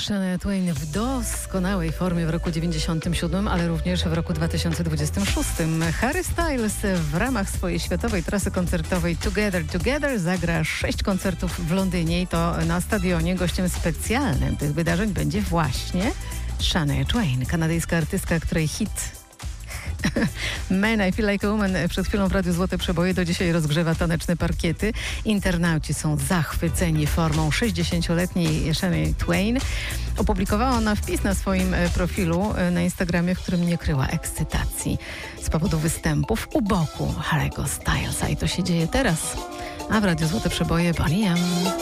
Shania Twain w doskonałej formie w roku 97, ale również w roku 2026. Harry Styles w ramach swojej światowej trasy koncertowej Together zagra 6 koncertów w Londynie i to na stadionie. Gościem specjalnym tych wydarzeń będzie właśnie Shania Twain, kanadyjska artystka, której hit Man, I Feel Like a Woman przed chwilą w Radiu Złote Przeboje do dzisiaj rozgrzewa taneczne parkiety. Internauci są zachwyceni formą 60-letniej Shania Twain. Opublikowała ona wpis na swoim profilu na Instagramie, w którym nie kryła ekscytacji z powodu występów u boku Harry'ego Stylesa. I to się dzieje teraz. A w Radiu Złote Przeboje Bonnie M.